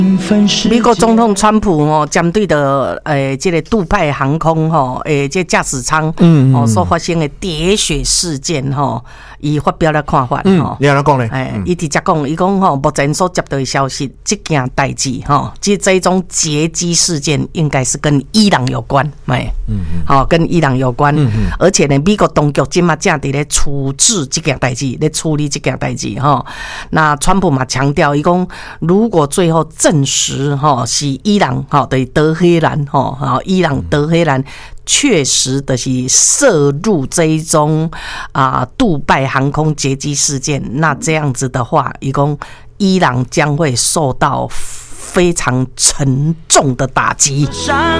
美国总统川普针对的这个杜拜航空这驾驶舱所发生的喋血事件伊发表了看法你安怎讲呢？ 伊直接讲，伊讲目前所接到的消息，这件代志这种劫机事件应该是跟伊朗有关，跟伊朗有关，而且呢，美国当局今嘛正在咧处置这件代志，咧处理这件代志那川普嘛强调，伊讲如果最后证实是伊朗的德黑兰伊朗德黑兰确实的是涉入这一种杜拜航空劫机事件，那这样子的话，伊讲伊朗将会受到非常沉重的打击。